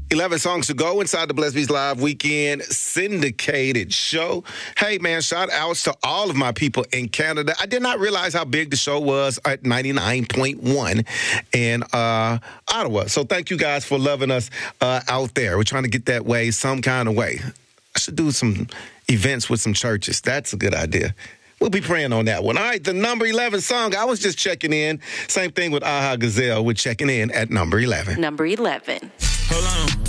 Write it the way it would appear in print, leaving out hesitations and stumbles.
11 songs to go inside the Blessed Beats Live Weekend syndicated show. Hey, man, shout outs to all of my people in Canada. I did not realize how big the show was at 99.1 in Ottawa. So thank you guys for loving us out there. We're trying to get that way some kind of way. I should do some events with some churches. That's a good idea. We'll be praying on that one. All right, the number 11 song. I was just checking in. Same thing with Aha Gazelle. We're checking in at number 11. Number 11. Hold on.